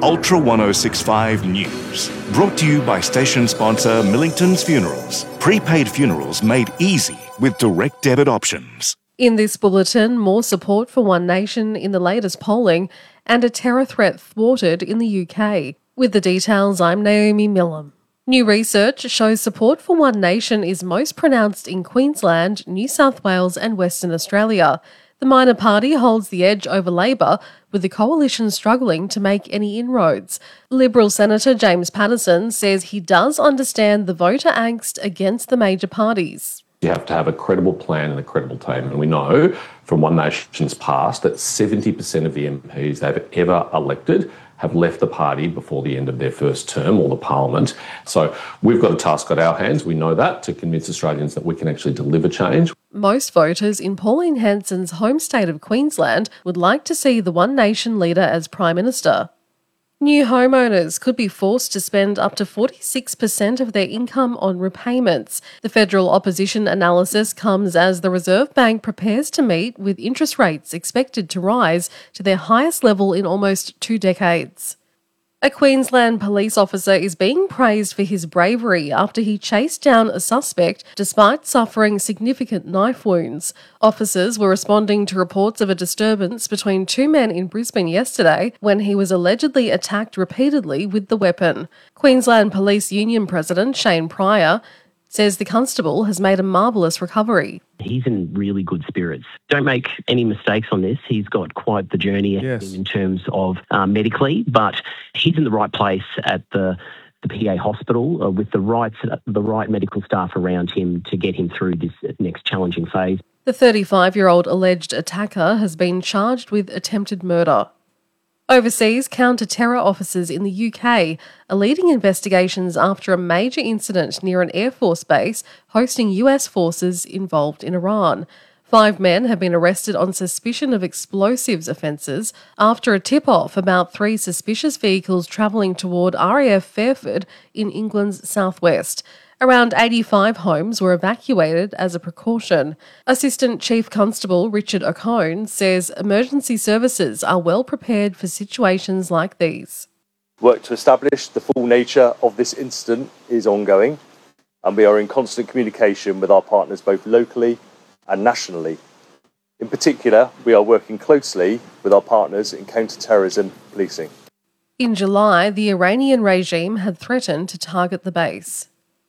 Ultra 1065 News. Brought to you by station sponsor Millington's Funerals. Prepaid funerals made easy with direct debit options. In this bulletin, more support for One Nation in the latest polling and a terror threat thwarted in the UK. With the details, I'm Naomi Millam. New research shows support for One Nation is most pronounced in Queensland, New South Wales and Western Australia. The minor party holds the edge over Labor, with the coalition struggling to make any inroads. Liberal Senator James Paterson says he does understand the voter angst against the major parties. You have to have a credible plan and a credible team. And we know from One Nation's past that 70% of the MPs they've ever elected have left the party before the end of their first term or the parliament. So we've got a task at our hands, we know that, to convince Australians that we can actually deliver change. Most voters in Pauline Hanson's home state of Queensland would like to see the One Nation leader as Prime Minister. New homeowners could be forced to spend up to 46% of their income on repayments. The federal opposition analysis comes as the Reserve Bank prepares to meet with interest rates expected to rise to their highest level in almost 2 decades. A Queensland police officer is being praised for his bravery after he chased down a suspect despite suffering significant knife wounds. Officers were responding to reports of a disturbance between 2 men in Brisbane yesterday when he was allegedly attacked repeatedly with the weapon. Queensland Police Union President Shane Pryor says the constable has made a marvellous recovery. He's in really good spirits. Don't make any mistakes on this. He's got quite the journey ahead of him in terms of medically, but he's in the right place at the PA hospital with the right medical staff around him to get him through this next challenging phase. The 35-year-old alleged attacker has been charged with attempted murder. Overseas, counter-terror officers in the UK are leading investigations after a major incident near an Air Force base hosting US forces involved in Iran. 5 men have been arrested on suspicion of explosives offences after a tip-off about 3 suspicious vehicles travelling toward RAF Fairford in England's southwest. Around 85 homes were evacuated as a precaution. Assistant Chief Constable Richard O'Cone says emergency services are well prepared for situations like these. Work to establish the full nature of this incident is ongoing, and we are in constant communication with our partners both locally and nationally. In particular, we are working closely with our partners in counter-terrorism policing. In July, the Iranian regime had threatened to target the base.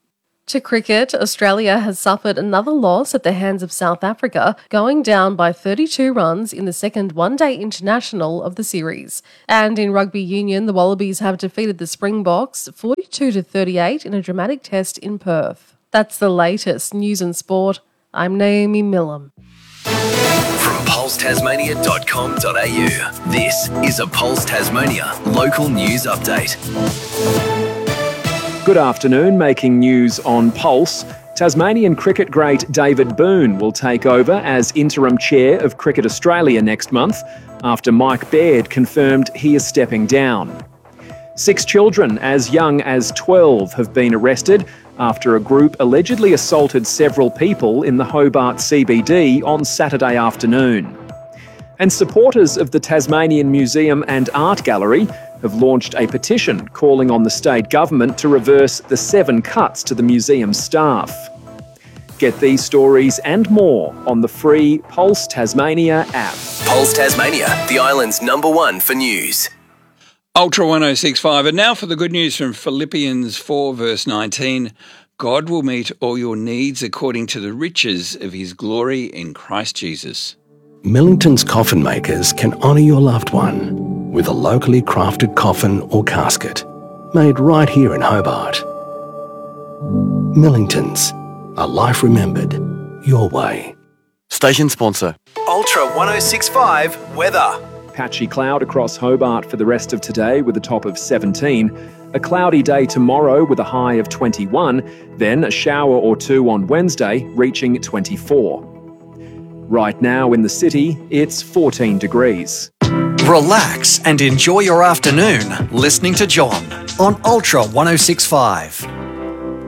To cricket, Australia has suffered another loss at the hands of South Africa, going down by 32 runs in the second one-day international of the series. And in rugby union, the Wallabies have defeated the Springboks 42-38 in a dramatic test in Perth. That's the latest news and sport. I'm Naomi Millam. From pulsetasmania.com.au, this is a Pulse Tasmania local news update. Good afternoon. Making news on Pulse, Tasmanian cricket great David Boon will take over as interim chair of Cricket Australia next month after Mike Baird confirmed he is stepping down. 6 children as young as 12 have been arrested after a group allegedly assaulted several people in the Hobart CBD on Saturday afternoon. And supporters of the Tasmanian Museum and Art Gallery have launched a petition calling on the state government to reverse the 7 cuts to the museum staff. Get these stories and more on the free Pulse Tasmania app. Pulse Tasmania, the island's #1 for news. Ultra 1065. And now for the good news from Philippians 4 verse 19. God will meet all your needs according to the riches of his glory in Christ Jesus. Millington's Coffin Makers can honour your loved one with a locally crafted coffin or casket made right here in Hobart. Millington's, a life remembered your way. Station sponsor. Ultra 1065 weather. Patchy cloud across Hobart for the rest of today with a top of 17. A cloudy day tomorrow with a high of 21. Then a shower or 2 on Wednesday, reaching 24. Right now in the city, it's 14 degrees. Relax and enjoy your afternoon listening to John on Ultra 1065.